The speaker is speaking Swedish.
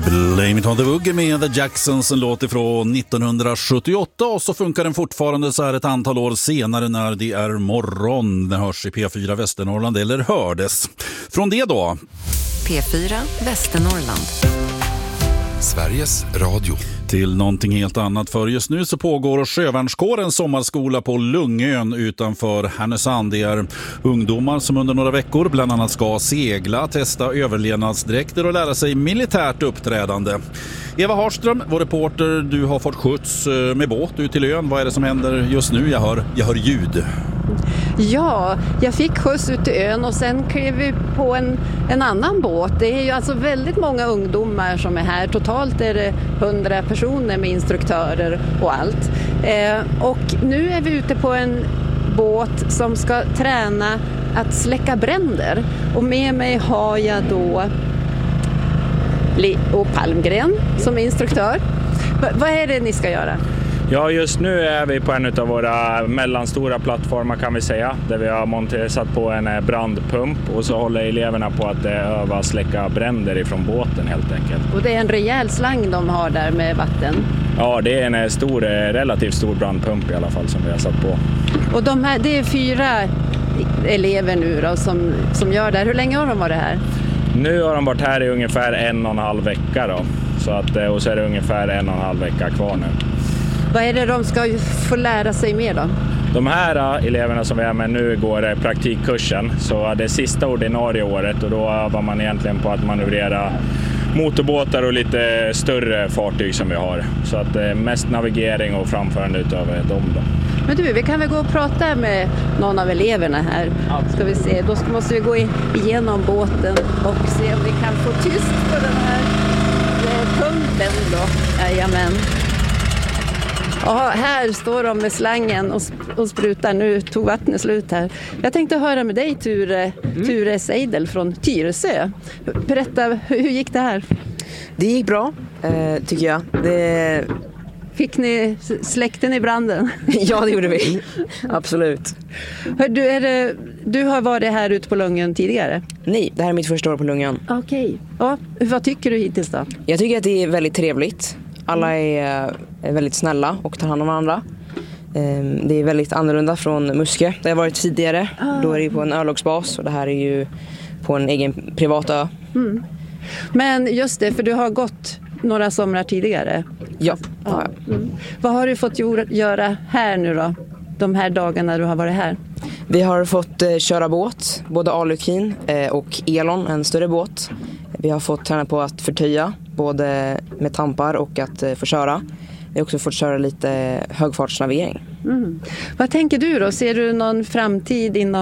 Blame it on the Boogie med The Jacksons, en låt ifrån 1978, och så funkar den fortfarande så här ett antal år senare när det är morgon. Den hörs i P4 Västernorrland, eller hördes. Från det då? P4 Västernorrland. Sveriges Radio. Till någonting helt annat, för just nu så pågår Sjövärnskårens sommarskola på Lungön utanför Härnösand. Det är ungdomar som under några veckor bland annat ska segla, testa överlevnadsdräkter och lära sig militärt uppträdande. Eva Harström, vår reporter, du har fått skjuts med båt ut till ön. Vad är det som händer just nu? Jag hör ljud. Ja, jag fick skjuts ut till ön och sen klev vi på en annan båt. Det är ju alltså väldigt många ungdomar som är här. Totalt är det 100 personer med instruktörer och allt. Och nu är vi ute på en båt som ska träna att släcka bränder. Och med mig har jag då Leo Palmgren som instruktör. Vad är det ni ska göra? Ja, just nu är vi på en av våra mellanstora plattformar kan vi säga, där vi har satt på en brandpump och så håller eleverna på att öva släcka bränder ifrån båten helt enkelt. Och det är en rejäl slang de har där med vatten? Ja, det är en relativt stor brandpump i alla fall som vi har satt på. Och det är 4 elever nu då som gör det. Hur länge har de varit här? Nu har de varit här i ungefär 1,5 vecka då. Så att, och så är det ungefär 1,5 vecka kvar nu. Vad är det de ska få lära sig mer då? De här eleverna som vi är med nu går praktikkursen. Så det är sista ordinarie året och då var man egentligen på att manövrera motorbåtar och lite större fartyg som vi har. Så att mest navigering och framförande utav dem då. Men du, vi kan väl gå och prata med någon av eleverna här. Ska vi se, då måste vi gå igenom båten och se om vi kan få tyst på den här pumpen då. Jajamän. Ja, här står de med slangen och sprutar. Nu tog vattnet slut här. Jag tänkte höra med dig, Ture Seidel från Tyresö. Berätta, hur gick det här? Det gick bra, tycker jag. Fick ni släkten i branden? Ja, det gjorde vi. Absolut. Du har varit här ute på Lungön tidigare? Nej, det här är mitt första år på Lungön. Okej. Ja, vad tycker du hittills då? Jag tycker att det är väldigt trevligt. Alla är väldigt snälla och tar hand om varandra. Det är väldigt annorlunda från Muskö. Det har varit tidigare. Då är det på en örlogsbas och det här är ju på en egen privat ö. Mm. Men just det, för du har gått några somrar tidigare. Ja. Mm. Vad har du fått göra här nu då? De här dagarna du har varit här? Vi har fått köra båt. Både Alukin och Elon, en större båt. Vi har fått träna på att förtöja. Både med tampar och att få köra. Vi har också fått köra lite högfartsnavigering. Mm. Vad tänker du då? Ser du någon framtid inom